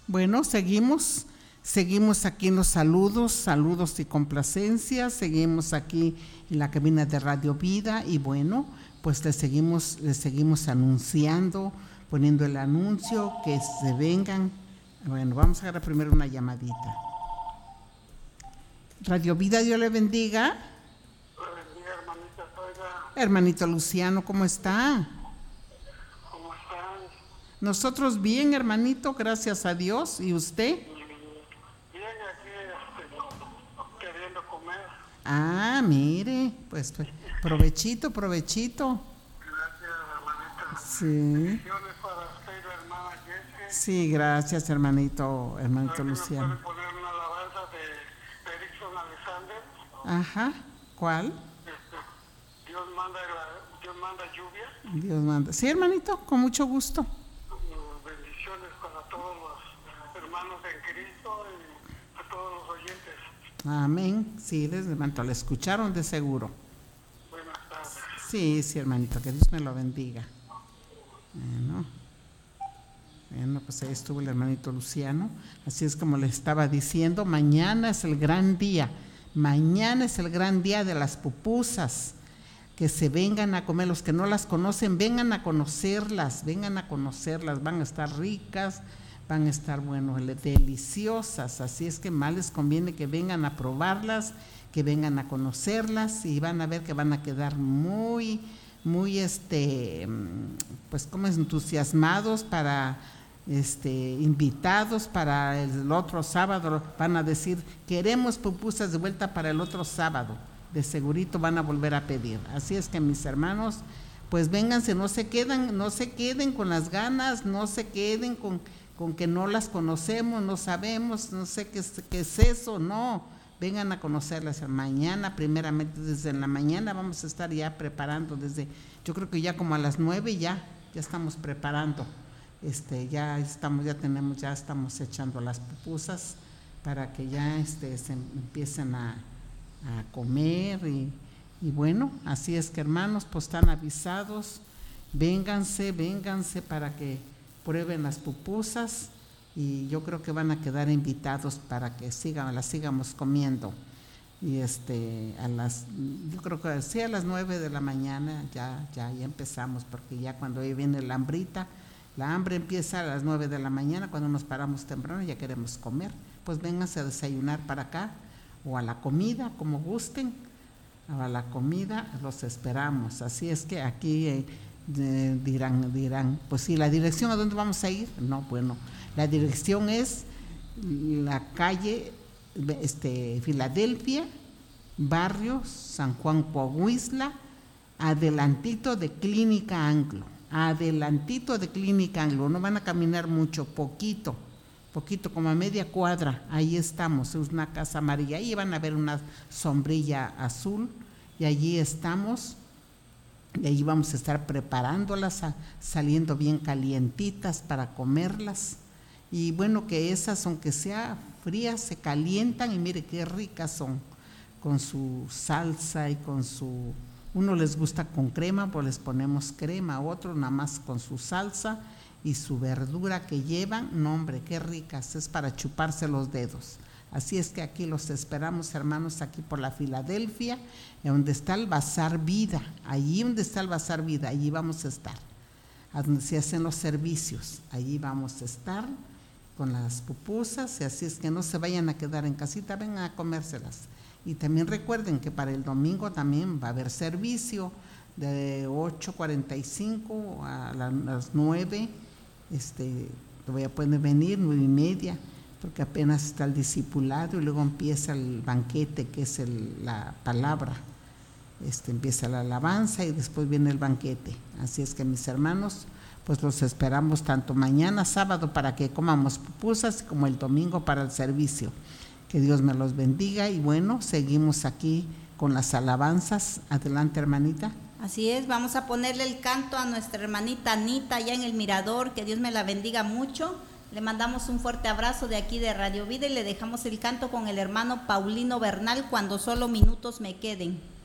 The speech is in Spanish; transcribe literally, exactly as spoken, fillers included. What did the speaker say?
Bueno, seguimos, seguimos aquí en los saludos, saludos y complacencias, seguimos aquí en la cabina de Radio Vida y bueno, pues le seguimos, le seguimos anunciando, poniendo el anuncio, que se vengan. Bueno, vamos a agarrar primero una llamadita. Radio Vida, Dios le bendiga. Bendiga, hermanita, oiga. Hermanito Luciano, ¿cómo está? ¿Cómo están? Nosotros bien, hermanito, gracias a Dios. ¿Y usted? Bien, aquí este, queriendo comer. Ah, mire, pues provechito, provechito. Gracias, hermanita. Sí. Bendiciones para usted y la hermana Jessie. Sí, gracias, hermanito, hermanito ¿Me Luciano. puede poner una alabanza de Erickson Alexander? Ajá, ¿cuál? Este, Dios manda, la, Dios manda lluvia. Dios manda. Sí, hermanito, con mucho gusto. Bendiciones para todos los hermanos en Cristo y a todos los oyentes. Amén. Sí, les levanto, le escucharon de seguro. Buenas tardes. Sí, sí, hermanito, que Dios me lo bendiga. Bueno, bueno, pues ahí estuvo el hermanito Luciano. Así es como le estaba diciendo, mañana es el gran día. Mañana es el gran día de las pupusas. Que se vengan a comer, los que no las conocen, vengan a conocerlas, vengan a conocerlas, van a estar ricas, van a estar, bueno, deliciosas, así es que más les conviene que vengan a probarlas, que vengan a conocerlas y van a ver que van a quedar muy, muy, este, pues como entusiasmados para, este, invitados para el otro sábado, van a decir, queremos pupusas de vuelta para el otro sábado. De segurito van a volver a pedir. Así es que mis hermanos, pues vénganse, no se quedan, no se queden con las ganas, no se queden con, con que no las conocemos, no sabemos, no sé qué es, qué es eso, no, vengan a conocerlas. Mañana, primeramente, desde en la mañana vamos a estar ya preparando, desde, yo creo que ya como a las nueve ya, ya estamos preparando, este, ya estamos, ya tenemos, ya estamos echando las pupusas para que ya este, se empiecen a a comer y, y bueno, así es que hermanos, pues están avisados, vénganse, vénganse para que prueben las pupusas y yo creo que van a quedar invitados para que sigan, las sigamos comiendo y este, a las, yo creo que sí a las nueve de la mañana ya, ya, ya empezamos porque ya cuando ahí viene la hambrita, la hambre empieza a las nueve de la mañana, cuando nos paramos temprano ya queremos comer, pues vénganse a desayunar para acá o a la comida, como gusten, a la comida los esperamos. Así es que aquí eh, eh, dirán, dirán, pues sí, la dirección a dónde vamos a ir, no, bueno, la dirección es la calle este, Filadelfia, barrio San Juan Coahuizla, adelantito de Clínica Anglo, adelantito de Clínica Anglo, no van a caminar mucho, poquito, poquito, como a media cuadra, ahí estamos, es una casa amarilla, ahí van a ver una sombrilla azul y allí estamos, y allí vamos a estar preparándolas, a, saliendo bien calientitas para comerlas, y bueno, que esas, aunque sea frías, se calientan y mire qué ricas son, con su salsa y con su, uno les gusta con crema, pues les ponemos crema, otro nada más con su salsa, y su verdura que llevan, no hombre, qué ricas, es para chuparse los dedos. Así es que aquí los esperamos, hermanos, aquí por la Filadelfia, donde está el Bazar Vida, allí donde está el Bazar Vida, allí vamos a estar, a donde se hacen los servicios, allí vamos a estar con las pupusas, y así es que no se vayan a quedar en casita, vengan a comérselas. Y también recuerden que para el domingo también va a haber servicio de ocho cuarenta y cinco a las nueve. Este, voy a poder venir nueve y media, porque apenas está el discipulado y luego empieza el banquete, que es el, la palabra, este, empieza la alabanza y después viene el banquete. Así es que mis hermanos, pues los esperamos tanto mañana sábado para que comamos pupusas como el domingo para el servicio. Que Dios me los bendiga y bueno, seguimos aquí con las alabanzas. Adelante, hermanita. Así es, vamos a ponerle el canto a nuestra hermanita Anita allá en el Mirador, que Dios me la bendiga mucho. Le mandamos un fuerte abrazo de aquí de Radio Vida y le dejamos el canto con el hermano Paulino Bernal, Cuando solo minutos me queden.